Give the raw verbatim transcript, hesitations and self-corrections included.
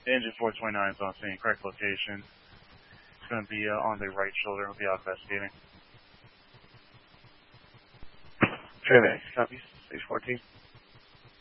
Engine four twenty-nine is on scene, correct location. It's going to be uh, on the right shoulder. We'll be out investigating. Trinity, copy. six fourteen.